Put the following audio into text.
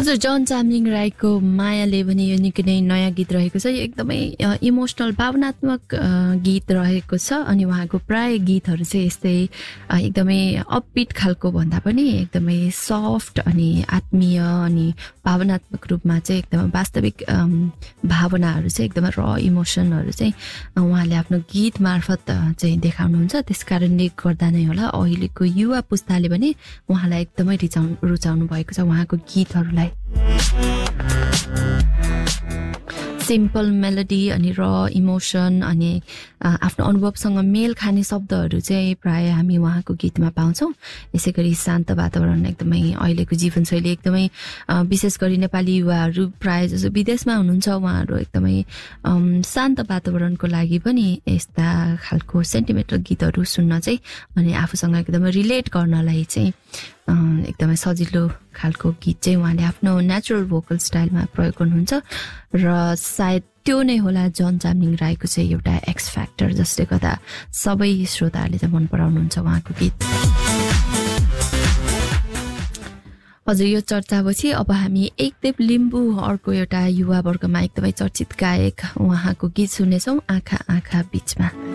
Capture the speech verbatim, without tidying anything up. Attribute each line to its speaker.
Speaker 1: हजुर जन चामलिङ राईको मायाले भने यो निकै नै नयाँ गीत रहेको छ यो एकदमै इमोसनल भावनात्मक गीत रहेको छ अनि उहाँको प्राय गीतहरू चाहिँ यस्तै एकदमै अपबिट खालको भन्दा पनि एकदमै सफ्ट अनि आत्मीय अनि भावनात्मक रूपमा चाहिँ एकदमै वास्तविक भावनाहरू चाहिँ एकदमै र इमोसनहरू चाहिँ उहाँले आफ्नो गीत मार्फत चाहिँ देखाउनुहुन्छ त्यसकारणले गर्दा नै होला अहिलेको युवा पुस्ताले पनि उहाँलाई एकदमै रुचाउनु रुचाउनु भएको छ उहाँको गीतहरूलाई सिम्पल मेलोडी अनि र इमोसन अनि आफ्नो अनुभवसँग मेल खाने शब्दहरू चाहिँ प्राय हामी उहाँको गीतमा पाउँछौँ यसै गरी शान्त वातावरण एकदमै अहिलेको जीवनशैली एकदमै विशेष गरी नेपाली युवाहरू प्राय जसो विदेशमा हुनुहुन्छ उहाँहरू एकदमै शान्त वातावरणको लागि पनि यस्ता खालको सेन्टिमेन्टल गीतहरू सुन्न चाहिँ अनि आफूसँग एकदमै रिलेट गर्नलाई चाहिँ एकदमै सजिलो खालको गीत चाहिँ उहाँले आफ्नो नेचुरल भोकल स्टाइलमा प्रयोग गर्नुहुन्छ र सायद त्यो नै होला जन चामलिङ राईको चाहिँ एउटा एक्स फ्याक्टर जसले गर्दा सबै श्रोताहरूले चाहिँ मन पराउनुहुन्छ उहाँको गीत हजुर यो चर्चापछि अब हामी एकदेव लिम्बू अर्को एउटा युवा वर्गमा एकदमै चर्चित गायक उहाँको गीत सुन्नेछौँ आँखा आँखा बीचमा